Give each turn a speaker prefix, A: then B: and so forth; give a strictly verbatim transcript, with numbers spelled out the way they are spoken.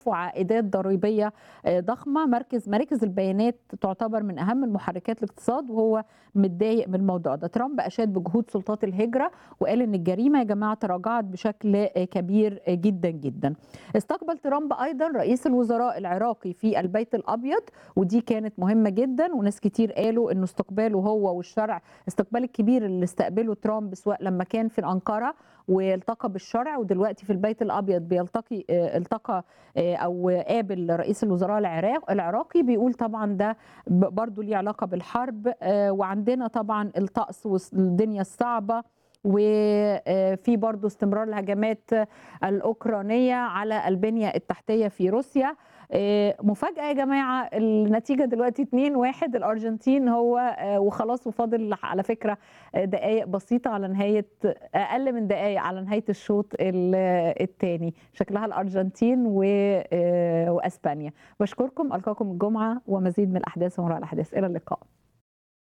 A: وعائدات ضريبية آآ ضخمة، مركز مراكز البيانات تعتبر من أهم المحركات الاقتصاد، وهو متضايق من الموضوع ده. ترامب أشاد بجهود سلطات الهجرة، وقال إن الجريمة يا جماعة تراجعت بشكل آآ كبير جدًا، جدًا. استقبل ترامب أيضًا رئيس الوزراء العراقي في البيت الأبيض، ودي كانت مهمة جدًا، وناس كتير قالوا إنه استقباله هو والشرع الاستقبال الكبير اللي استقبله ترامب سواء لمّا كان في الأنقرة والتقى بالشرع، ودلوقتي في البيت الأبيض بيلتقي آآ التقى آآ أو قابل رئيس الوزراء العراق العراقي، بيقول طبعًا ده ب برضه ليه علاقة بالحرب، آآ وعندنا طبعًا الطقس والص الدنيا الصعبة، و آآ في برضه استمرار الهجمات الأوكرانية على البنية التحتية في روسيا. آآ مفاجأة يا جماعة، النتيجة دلوقتي اتنين واحد الأرجنتين هو آآ وخلاص، وفاضل على فكرة آآ دقايق بسيطة على نهاية أقل من دقايق على نهاية الشوط ال التاني، شكلها الأرجنتين و آآ وأسبانيا. باشكركم، ألقاكم الجمعة ومزيد من الأحداث وما وراء الأحداث، إلى اللقاء.